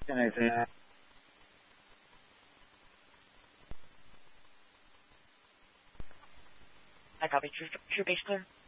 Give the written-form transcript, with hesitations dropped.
现在是 I copy. True base clear.